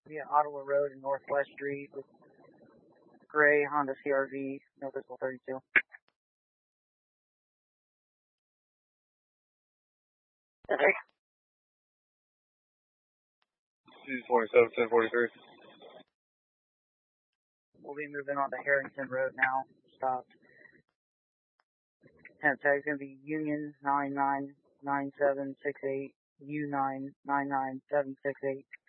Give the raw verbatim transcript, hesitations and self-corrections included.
via Ottawa Road and Northwest Street with gray Honda C R V, no visible thirty-two. Okay. two twenty-seven, ten forty-three. We'll be moving on to Harrington Road now. Stopped. Temp tag's going to be Union nine nine nine seven six eight, U nine nine nine seven six eight.